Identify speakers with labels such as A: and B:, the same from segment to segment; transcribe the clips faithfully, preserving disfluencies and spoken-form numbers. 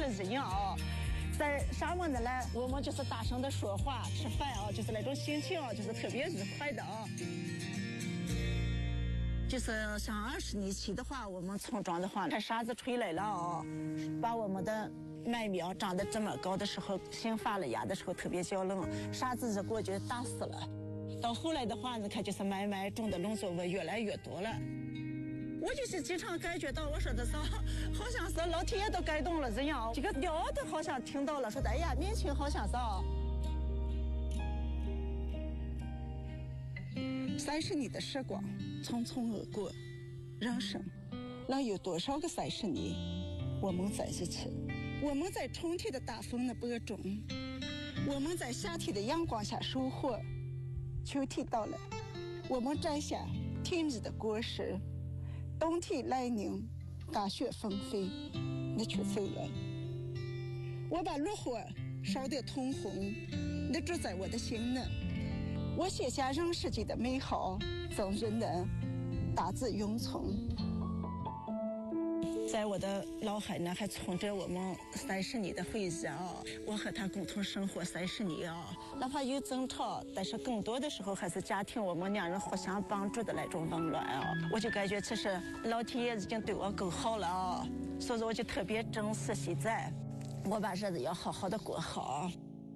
A: 人样啊。在沙漠的来，我们就是大声的说话、吃饭啊，就是那种心情啊，就是特别愉快的啊。就是像二十年前的话，我们村庄的话，看沙子吹来了啊，把我们的麦苗长得这么高的时候，新发了芽的时候特别叫冷，沙子一过就打死了。到后来的话，你看就是慢慢种的农作物越来越多了。我就是经常感觉到，我说的是，好像是老天爷都感动了这样。这个鸟都好像听到了，说的哎呀，年轻好像是啊。三十年的时光匆匆而过，人生能有多少个三十年？我们在一起，我们在春天的大风的播种，我们在夏天的阳光下收获，秋天到了，我们摘下甜蜜的果实。冬天来临，大雪纷飞，你却走了。我把炉火烧得通红，你住在我的心呢。我写下人世间的美好，赠予你大自永存。在我的脑海呢，还存着我们三十年的回忆啊！我和他共同生活三十年啊，哪怕有争吵，但是更多的时候还是家庭我们两人互相帮助的那种温暖啊！我就感觉其实老天爷已经对我够好了啊，所以我就特别珍惜现在，我把日子要好好的过好。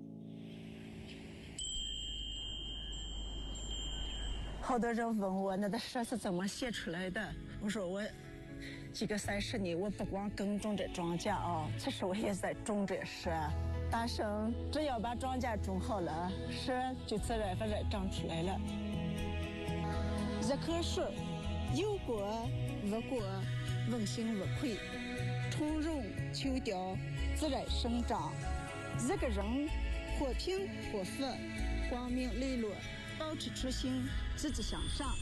A: 好多人问我那的诗是怎么写出来的，我说我这个三十年，我不光耕种着庄稼啊，其实我也在种着诗。大神只要把庄稼种好了，诗就自然而然长出来了。一棵树有果无果，问心无愧，春荣秋凋，自然生长。一个人或贫或富，光明磊落，保持初心，积极向上。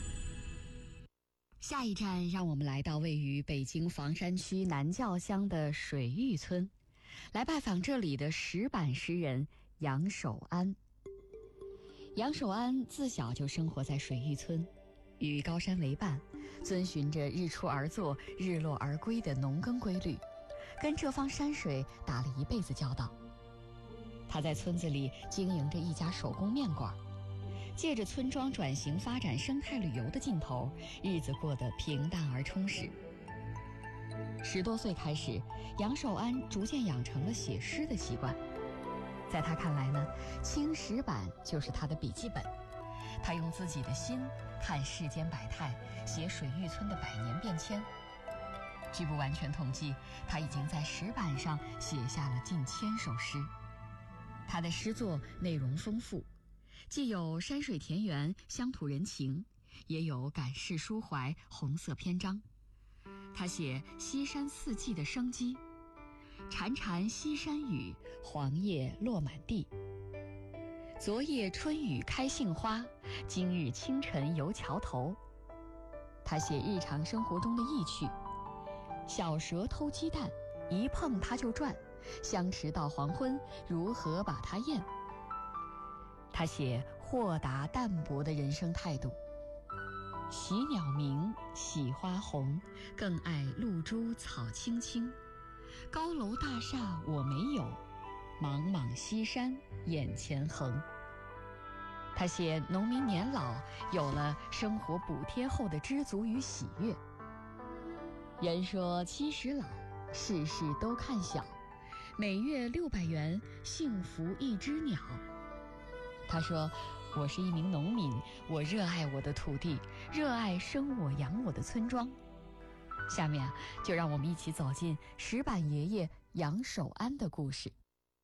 B: 下一站，让我们来到位于北京房山区南教乡的水峪村，来拜访这里的石板诗人杨守安。杨守安自小就生活在水峪村，与高山为伴，遵循着日出而作、日落而归的农耕规律，跟这方山水打了一辈子交道。他在村子里经营着一家手工面馆，借着村庄转型发展生态旅游的劲头，日子过得平淡而充实。十多岁开始，杨守安逐渐养成了写诗的习惯。在他看来呢，青石板就是他的笔记本，他用自己的心看世间百态，写水峪村的百年变迁。据不完全统计，他已经在石板上写下了近千首诗。他的诗作内容丰富，既有山水田园、乡土人情，也有感世抒怀、红色篇章。他写西山四季的生机，潺潺西山雨，黄叶落满地。昨夜春雨开杏花，今日清晨游桥头。他写日常生活中的意趣，小蛇偷鸡蛋，一碰它就转，相持到黄昏，如何把它咽？他写豁达淡泊的人生态度，喜鸟鸣，喜花红，更爱露珠草青青。高楼大厦我没有，茫茫西山眼前横。他写农民年老，有了生活补贴后的知足与喜悦。人说七十老，事事都看小，每月六百元，幸福一只鸟。他说，我是一名农民，我热爱我的土地，热爱生我养我的村庄。下面啊，就让我们一起走进石板爷爷杨守安的故事。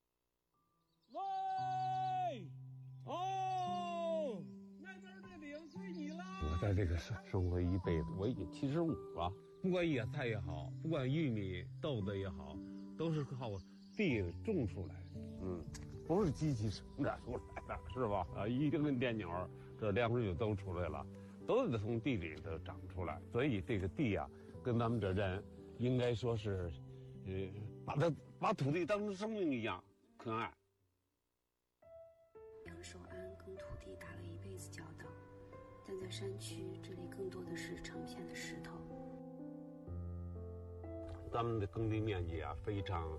C: 喂，哦，那边的领随你了。
D: 我在这个生生活一辈子，我已经七十五了。不管野菜也好，不管玉米、豆子也好，都是靠地种出来的。嗯。不是机器生长出来的，是吧？啊，一定跟电鸟这粮食就都出来了，都得从地里头长出来。所以这个地啊，跟咱们这人应该说是，呃，把它把土地当成生命一样可爱。
E: 杨守安跟土地打了一辈子交道，但在山区，这里更多的是成片的石头。
D: 咱们的耕地面积啊非常